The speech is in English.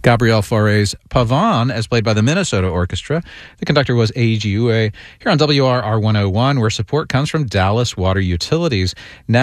Gabriel Fauré's Pavane, as played by the Minnesota Orchestra. The conductor was Eiji Ue. Here on WRR 101, where support comes from Dallas Water Utilities. Now